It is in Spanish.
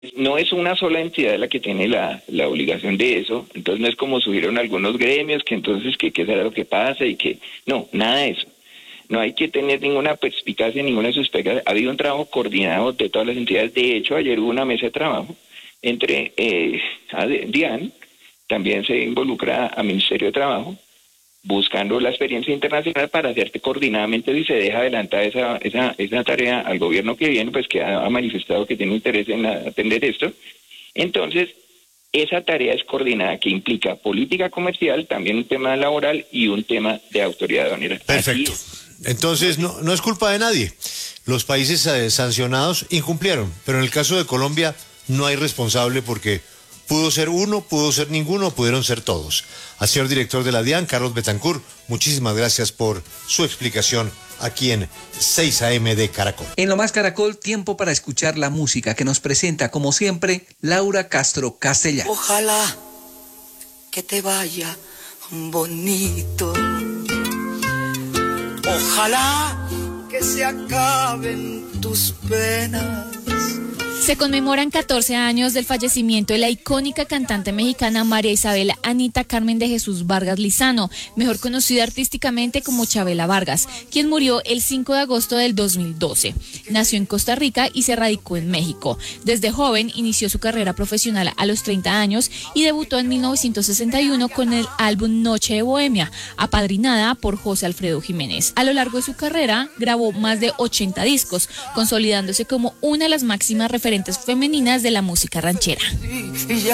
No es una sola entidad la que tiene la obligación de eso, entonces no es como subieron algunos gremios que entonces que será lo que pasa y que no, nada de eso. No hay que tener ninguna perspicacia, ninguna suspicacia. Ha habido un trabajo coordinado de todas las entidades. De hecho, ayer hubo una mesa de trabajo entre DIAN, también se involucra a Ministerio de Trabajo, buscando la experiencia internacional para hacerte coordinadamente y se deja adelantar esa tarea al gobierno que viene, pues que ha manifestado que tiene interés en atender esto. Entonces, esa tarea es coordinada, que implica política comercial, también un tema laboral y un tema de autoridad aduanera. Perfecto. Entonces, no es culpa de nadie. Los países sancionados incumplieron, pero en el caso de Colombia no hay responsable porque pudo ser uno, pudo ser ninguno, pudieron ser todos. Al señor director de la DIAN, Carlos Betancourt, muchísimas gracias por su explicación aquí en 6 AM de Caracol. En Lo Más Caracol, tiempo para escuchar la música que nos presenta, como siempre, Laura Castro Castellano. Ojalá que te vaya bonito. Ojalá que se acaben tus penas. Se conmemoran 14 años del fallecimiento de la icónica cantante mexicana María Isabel Anita Carmen de Jesús Vargas Lizano, mejor conocida artísticamente como Chabela Vargas, quien murió el 5 de agosto del 2012. Nació en Costa Rica y se radicó en México. Desde joven inició su carrera profesional a los 30 años y debutó en 1961 con el álbum Noche de Bohemia, apadrinada por José Alfredo Jiménez. A lo largo de su carrera grabó más de 80 discos, consolidándose como una de las máximas referentes femeninas de la música ranchera.